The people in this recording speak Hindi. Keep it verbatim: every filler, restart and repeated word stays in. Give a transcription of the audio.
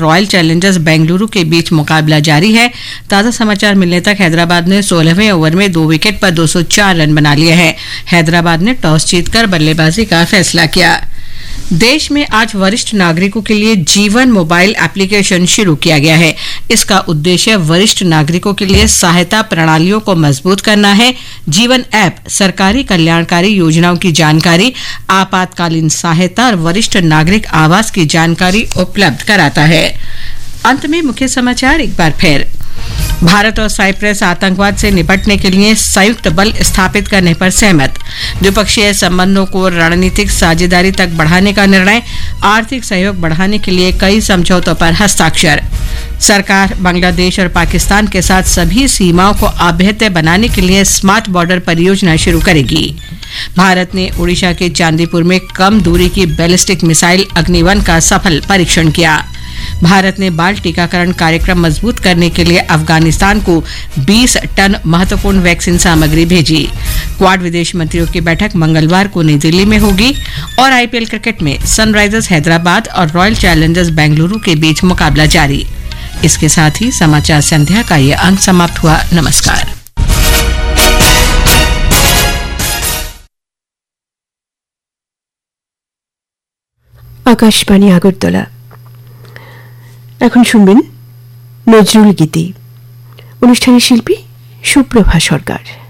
रॉयल चैलेंजर्स बेंगलुरु के बीच मुकाबला जारी है। ताजा समाचार मिलने तक हैदराबाद ने सोलहवें ओवर में दो विकेट पर दो सौ चार रन बना लिए हैं। हैदराबाद ने टॉस जीतकर बल्लेबाजी का फैसला किया। देश में आज वरिष्ठ नागरिकों के लिए जीवन मोबाइल एप्लीकेशन शुरू किया गया है। इसका उद्देश्य वरिष्ठ नागरिकों के लिए सहायता प्रणालियों को मजबूत करना है। जीवन ऐप सरकारी कल्याणकारी योजनाओं की जानकारी, आपातकालीन सहायता और वरिष्ठ नागरिक आवास की जानकारी उपलब्ध कराता है। अंत में मुख्य समाचार एक बार फिर। भारत और साइप्रस आतंकवाद से निपटने के लिए संयुक्त बल स्थापित करने पर सहमत। द्विपक्षीय संबंधों को रणनीतिक साझेदारी तक बढ़ाने का निर्णय। आर्थिक सहयोग बढ़ाने के लिए कई समझौतों पर हस्ताक्षर। सरकार बांग्लादेश और पाकिस्तान के साथ सभी सीमाओं को अभेद्य बनाने के लिए स्मार्ट बॉर्डर परियोजना शुरू करेगी। भारत ने ओडिशा के चांदीपुर में कम दूरी की बैलिस्टिक मिसाइल अग्निवन का सफल परीक्षण किया। भारत ने बाल टीकाकरण कार्यक्रम मजबूत करने के लिए अफगानिस्तान को बीस टन महत्वपूर्ण वैक्सीन सामग्री भेजी। क्वाड विदेश मंत्रियों की बैठक मंगलवार को नई दिल्ली में होगी। और आईपीएल क्रिकेट में सनराइजर्स हैदराबाद और रॉयल चैलेंजर्स बेंगलुरु के बीच मुकाबला जारी। इसके साथ ही समाचार संध्या का ये अंक समाप्त हुआ। नमस्कार। आकाशवाणी আগরতলা। এখন শুনবেন নজরুল গীতি। অনুষ্ঠানের শিল্পী সুপ্রভা সরকার।